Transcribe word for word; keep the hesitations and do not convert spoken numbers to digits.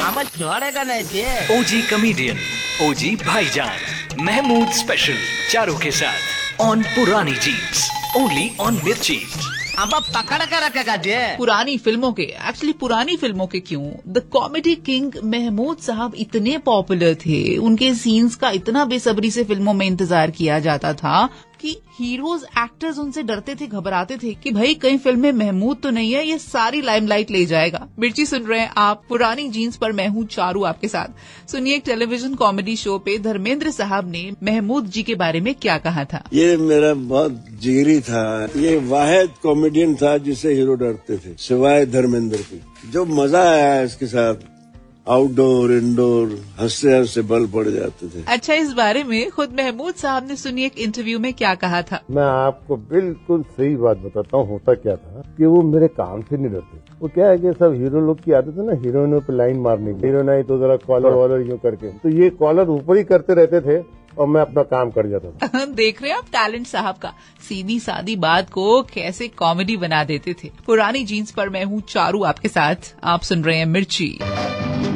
आम जोड़ेगा नहीं थे। ओजी कमेडियन, ओजी भाईजान, महमूद स्पेशल, चारों के साथ ऑन पुरानी जीन्स, ओनली ऑन मिर्ची। अब पकड़ कर रखेगा जे। पुरानी फिल्मों के, एक्चुअली पुरानी फिल्मों के क्यों, द कॉमेडी किंग महमूद साहब इतने पॉपुलर थे, उनके सीन्स का इतना बेसब्री से फिल्मों में इंतजार किया जाता था कि हीरोज एक्टर्स उनसे डरते थे, घबराते थे कि भाई कहीं फिल्म में महमूद तो नहीं है, ये सारी लाइमलाइट ले जाएगा। मिर्ची सुन रहे हैं आप, पुरानी जीन्स पर मैं हूँ चारू आपके साथ। सुनिए एक टेलीविजन कॉमेडी शो पे धर्मेंद्र साहब ने महमूद जी के बारे में क्या कहा था। ये मेरा बहुत जिगरी था, ये वाहिद कॉमेडियन था जिसे हीरो डरते थे सिवाय धर्मेंद्र की। जो मजा आया इसके साथ, आउटडोर इंडोर हंसते हंसते बल पड़ जाते थे। अच्छा, इस बारे में खुद महमूद साहब ने सुनिए एक इंटरव्यू में क्या कहा था। मैं आपको बिल्कुल सही बात बताता हूँ, होता क्या था कि वो मेरे काम से नहीं डरते। वो क्या है कि सब हीरो लोग की आदत है ना, हीरोइनों पे लाइन मारने की, हीरोइन आई तो जरा कॉलर वॉलर यूँ करके, तो ये कॉलर ऊपर ही करते रहते थे और मैं अपना काम कर जाता था। देख रहे हैं आप टैलेंट साहब का, सीधी सादी बात को कैसे कॉमेडी बना देते थे। पुरानी जीन्स पर मैं हूँ चारू आपके साथ, आप सुन रहे हैं मिर्ची।